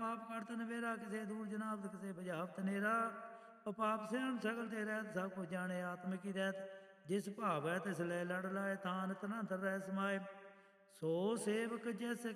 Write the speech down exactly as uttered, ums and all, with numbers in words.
ਪਾਪ ਕਰਤ ਨਵੇਰਾ, ਕਿਸੇ ਦੂਰ ਜਨਾਬ ਕਿਸੇ ਬੁਝਾਵਤ ਨੇਰਾ। ਪਾਪ ਸਿਆਣ ਸਗਲ ਤੇ ਰਹਿਤ, ਸਭ ਕੁਝ ਜਾਣੇ ਆਤਮ ਕੀ ਰਹਿਤ। ਜਿਸ ਭਾਵੈ ਤਿਸ ਲੈ ਲੜ ਲਾਏ, ਥਾਨ ਤਨੰਤਰ ਰਹਿ ਸਮਾਏ। ਸੋ ਸੇਵਕ ਜੈਸ